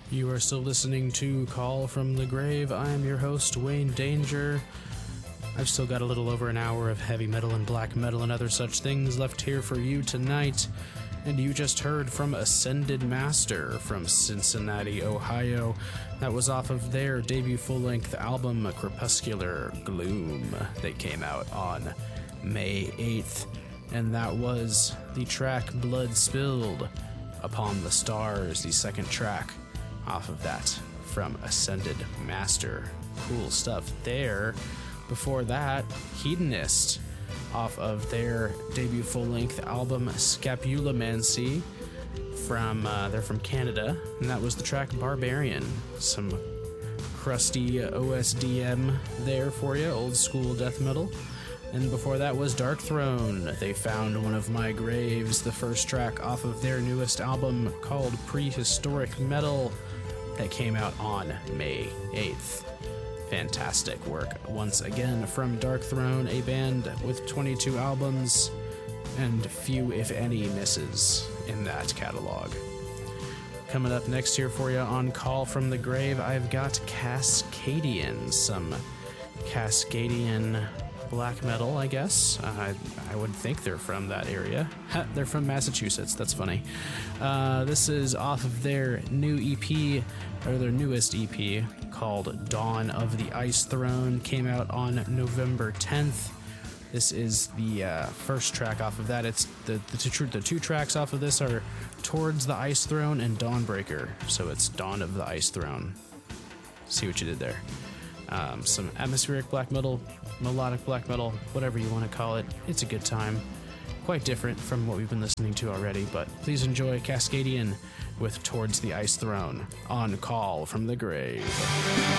You are still listening to Call from the Grave. I am your host, Wayne Danger. I've still got a little over an hour of heavy metal and black metal and other such things left here for you tonight. And you just heard from Ascended Master from Cincinnati, Ohio. That was off of their debut full-length album, Crepuscular Gloom. They came out on May 8th. And that was the track Blood Spilled Upon the Stars, the second track off of that from Ascended Master. Cool stuff there. Before that, Hedonist off of their debut full-length album Scapulamancy. They're from Canada, and that was the track Barbarian. Some crusty OSDM there for you, old school death metal. And before that was Dark Throne. They Found One of My Graves, the first track off of their newest album called Prehistoric Metal that came out on May 8th. Fantastic work once again from Dark Throne, a band with 22 albums and few, if any, misses in that catalog. Coming up next here for you on Call from the Grave, I've got Cascadian, some Cascadian black metal, I guess. I would think they're from that area. They're from Massachusetts. That's funny. This is off of their new EP, or their newest EP, called Dawn of the Ice Throne. Came out on November 10th. This is the first track off of that. It's the two tracks off of this are Towards the Ice Throne and Dawnbreaker. So it's Dawn of the Ice Throne. See what you did there. Some atmospheric black metal, melodic black metal, whatever you want to call it. It's a good time. Quite different from what we've been listening to already, but please enjoy Cascadian with Towards the Ice Throne on Call from the Grave.